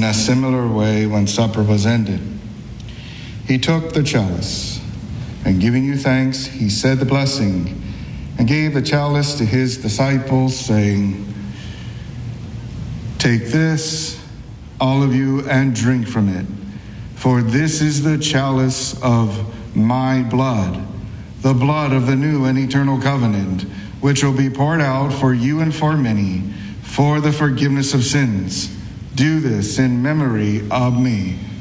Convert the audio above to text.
In a similar way, when supper was ended, he took the chalice, and giving you thanks, he said the blessing, and gave the chalice to his disciples, saying, "Take this, all of you, and drink from it, for this is the chalice of my blood, the blood of the new and eternal covenant, which will be poured out for you and for many, for the forgiveness of sins. Do this in memory of me."